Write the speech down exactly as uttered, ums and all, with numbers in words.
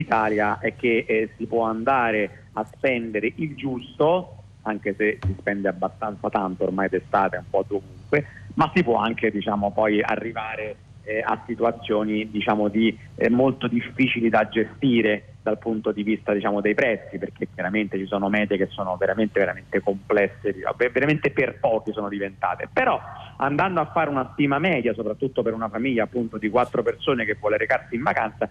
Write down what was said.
Italia è che eh, si può andare a spendere il giusto, anche se si spende abbastanza tanto ormai d'estate un po' dovunque, ma si può anche, diciamo, poi arrivare eh, a situazioni, diciamo, di, eh, molto difficili da gestire dal punto di vista, diciamo, dei prezzi, perché chiaramente ci sono mete che sono veramente veramente complesse, veramente per pochi sono diventate. Però andando a fare una stima media, soprattutto per una famiglia appunto di quattro persone che vuole recarsi in vacanza,